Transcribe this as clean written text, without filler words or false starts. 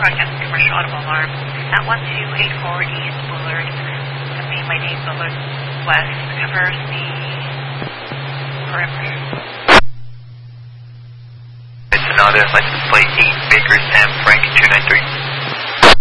broadcast commercial audible alarm at 1284 East Bullard. The mainline 8 Bullard West covers the perimeter. It's another license plate 8 Baker Sam Frank 293.